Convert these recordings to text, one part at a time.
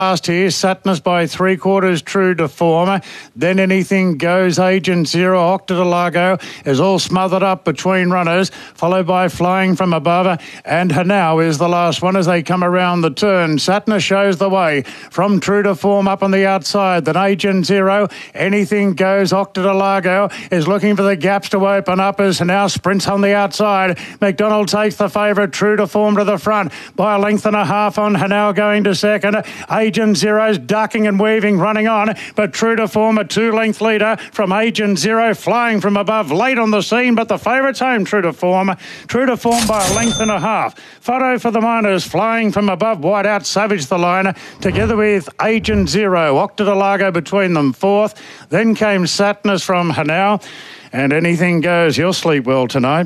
Last here, Satnus by 3/4 True to Form. Then Anything Goes. Agent Zero, Octodelago is all smothered up between runners, followed by Flying From Above, and Hanau is the last one as they come around the turn. Satnus shows the way from True to Form up on the outside. Then Agent Zero, Anything Goes. Octodelago is looking for the gaps to open up as Hanau sprints on the outside. McDonald takes the favourite True to Form to the front by a length and a half on Hanau going to second. Agent Zero's ducking and weaving, running on, but True to Form a 2-length leader from Agent Zero, Flying From Above, late on the scene, but the favourite's home, True to Form. True to Form by a length and a half. Photo for the Miners, Flying From Above, wide out, Savage the line, together with Agent Zero. Octodelago between them, fourth. Then came Satnus from Hanau, and Anything Goes. You'll sleep well tonight.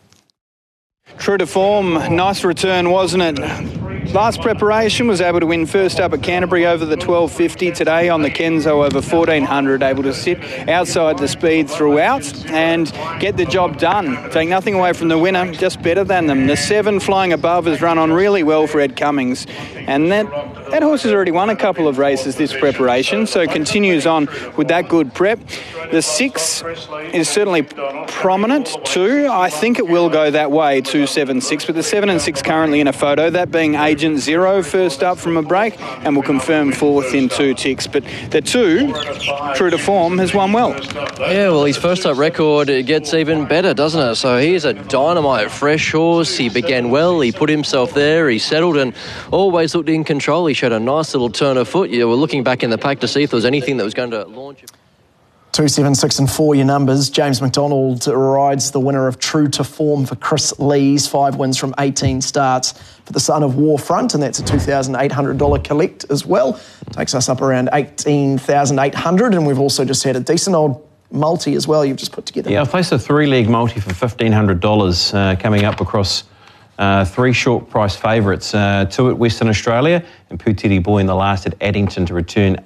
True to Form, nice return, wasn't it? Last preparation was able to win first up at Canterbury over the 1250 today on the Kenzo over 1400, able to sit outside the speed throughout and get the job done. Take nothing away from the winner, just better than them. The 7 Flying Above has run on really well for Ed Cummings, and that horse has already won a couple of races this preparation, so continues on with that good prep. The 6 is certainly prominent too. I think it will go that way, 2, 7, 6, but the 7 and 6 currently in a photo, that being Agent Zero first up from a break, and will confirm fourth in 2 ticks. But the 2, True to Form, has won well. Yeah, well, his first up record gets even better, doesn't it? So he's a dynamite fresh horse. He began well, he put himself there, he settled and always looked in control. He showed a nice little turn of foot. You were looking back in the pack to see if there was anything that was going to launch it. 2, 7, 6 and 4 your numbers. James McDonald rides the winner of True to Form for Chris Lees. 5 wins from 18 starts for the son of Warfront, and that's a $2,800 collect as well. Takes us up around $18,800, and we've also just had a decent old multi as well you've just put together. Yeah, I placed a 3-leg multi for $1,500 coming up across 3 short price favourites. 2 at Western Australia and Putiti Boy in the last at Addington to return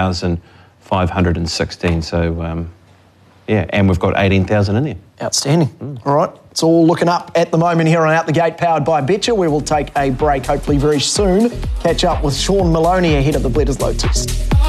8,516. So, yeah, and we've got 18,000 in there. Outstanding. All right, it's all looking up at the moment here on Out the Gate, powered by Betcha. We will take a break, hopefully very soon. Catch up with Sean Maloney ahead of the Bledisloe Test.